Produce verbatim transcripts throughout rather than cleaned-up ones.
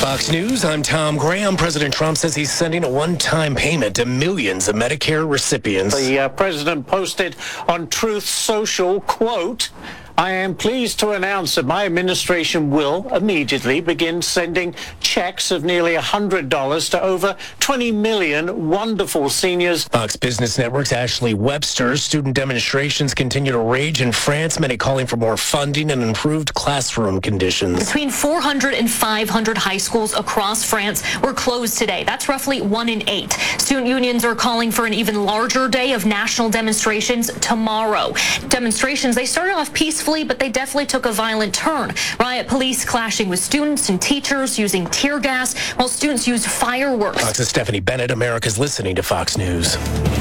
Fox News, I'm Tom Graham. President Trump says he's sending a one-time payment to millions of Medicare recipients. The uh, president posted on Truth Social, quote, I am pleased to announce that my administration will immediately begin sending checks of nearly one hundred dollars to over twenty million wonderful seniors. Fox Business Network's Ashley Webster. Student demonstrations continue to rage in France, many calling for more funding and improved classroom conditions. Between four hundred and five hundred high schools across France were closed today. That's roughly one in eight. Student unions are calling for an even larger day of national demonstrations tomorrow. Demonstrations, they started off peacefully, but they definitely took a violent turn. Riot police clashing with students and teachers using tear gas while students used fireworks. Fox's Stephanie Bennett. America's listening to Fox News.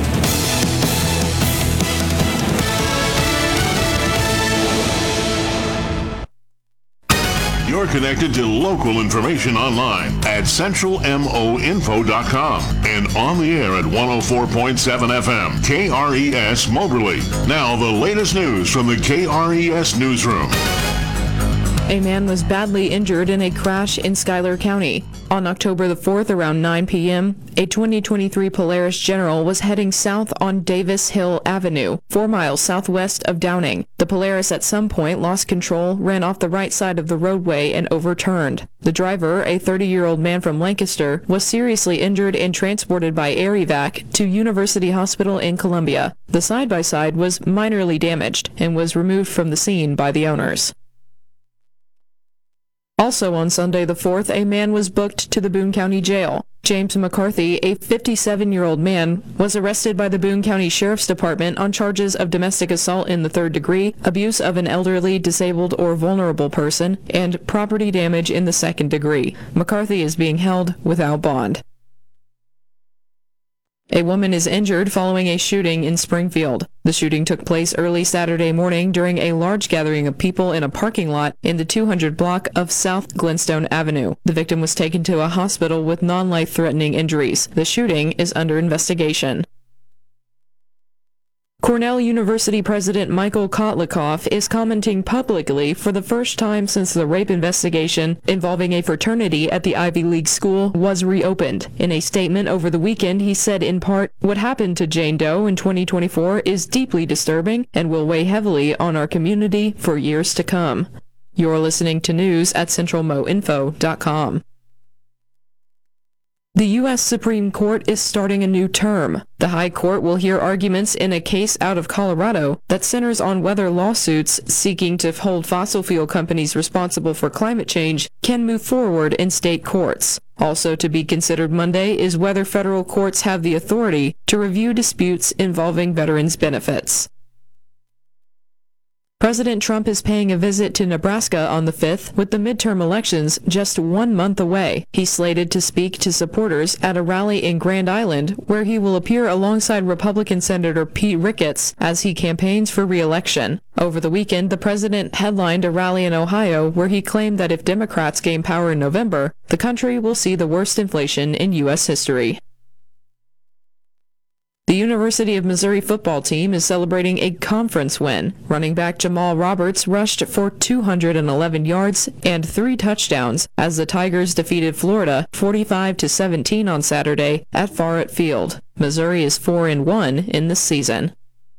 You're connected to local information online at central mo info dot com and on the air at one oh four point seven F M, K R E S Moberly. Now the latest news from the K R E S newsroom. A man was badly injured in a crash in Schuyler County. On October the fourth around nine p.m., a twenty twenty-three Polaris General was heading south on Davis Hill Avenue, four miles southwest of Downing. The Polaris at some point lost control, ran off the right side of the roadway, and overturned. The driver, a thirty-year-old man from Lancaster, was seriously injured and transported by air evac to University Hospital in Columbia. The side-by-side was minorly damaged and was removed from the scene by the owners. Also on Sunday the fourth, a man was booked to the Boone County Jail. James McCarthy, a fifty-seven-year-old man, was arrested by the Boone County Sheriff's Department on charges of domestic assault in the third degree, abuse of an elderly, disabled, or vulnerable person, and property damage in the second degree. McCarthy is being held without bond. A woman is injured following a shooting in Springfield. The shooting took place early Saturday morning during a large gathering of people in a parking lot in the two hundred block of South Glenstone Avenue. The victim was taken to a hospital with non-life-threatening injuries. The shooting is under investigation. Cornell University President Michael Kotlikoff is commenting publicly for the first time since the rape investigation involving a fraternity at the Ivy League school was reopened. In a statement over the weekend, he said in part, "What happened to Jane Doe in twenty twenty-four is deeply disturbing and will weigh heavily on our community for years to come." You're listening to news at central mo info dot com. The U S Supreme Court is starting a new term. The High Court will hear arguments in a case out of Colorado that centers on whether lawsuits seeking to hold fossil fuel companies responsible for climate change can move forward in state courts. Also to be considered Monday is whether federal courts have the authority to review disputes involving veterans' benefits. President Trump is paying a visit to Nebraska on the fifth, with the midterm elections just one month away. He's slated to speak to supporters at a rally in Grand Island, where he will appear alongside Republican Senator Pete Ricketts as he campaigns for re-election. Over the weekend, the president headlined a rally in Ohio where he claimed that if Democrats gain power in November, the country will see the worst inflation in U S history. The University of Missouri football team is celebrating a conference win. Running back Jamal Roberts rushed for two hundred eleven yards and three touchdowns as the Tigers defeated Florida forty-five to seventeen on Saturday at Farragut Field. Missouri is four and one in this season.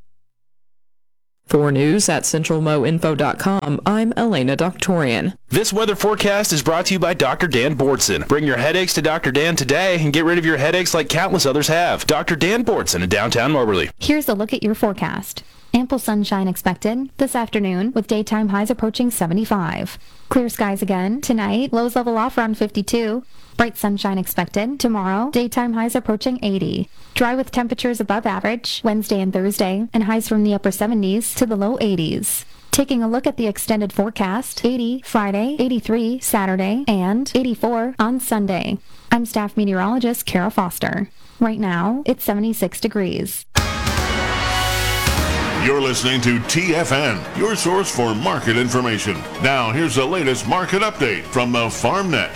For news at central mo info dot com, I'm Elena Doctorian. This weather forecast is brought to you by Doctor Dan Bordson. Bring your headaches to Doctor Dan today and get rid of your headaches like countless others have. Doctor Dan Bordson in downtown Moberly. Here's a look at your forecast. Ample sunshine expected this afternoon with daytime highs approaching seventy-five. Clear skies again tonight, lows level off around fifty-two. Bright sunshine expected tomorrow, daytime highs approaching eighty. Dry with temperatures above average Wednesday and Thursday, and highs from the upper seventies to the low eighties. Taking a look at the extended forecast, eighty Friday, eighty-three Saturday, and eighty-four on Sunday. I'm staff meteorologist Kara Foster. Right now, it's seventy-six degrees. You're listening to T F N, your source for market information. Now, here's the latest market update from the FarmNet.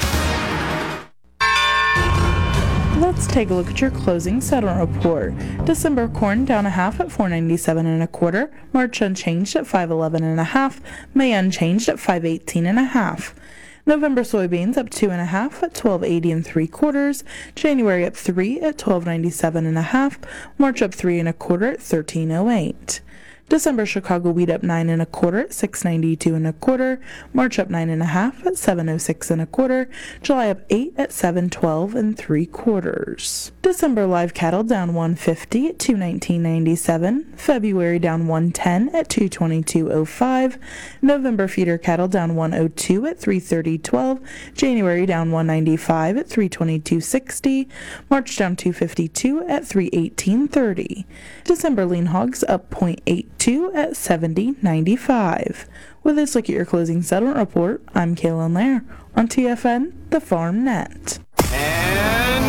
Let's take a look at your closing settlement report. December corn down a half at four ninety-seven and a quarter. March unchanged at five eleven and a half. May unchanged at five eighteen and a half. November soybeans up two and a half at twelve eighty and three quarters. January up three at twelve ninety-seven and a half. March up three and a quarter at thirteen oh eight. December Chicago wheat up nine and a quarter at six ninety-two and a quarter. March up nine and a half at seven oh six and a quarter. July up eight at seven twelve and three quarters. December live cattle down one fifty at two nineteen ninety-seven. February down one ten at two twenty-two oh five. November feeder cattle down one oh two at three thirty twelve. January down one ninety-five at three twenty-two sixty. March down two fifty-two at three eighteen thirty. December lean hogs up zero point eight two at seventy ninety-five. With this look at your closing settlement report, I'm Kaylin Lair on T F N, the Farm Net. And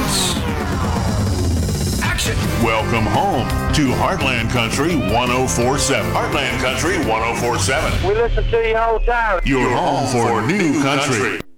action! Welcome home to Heartland Country one oh four point seven. Heartland Country one oh four point seven. We listen to you all the time. Your home for new country.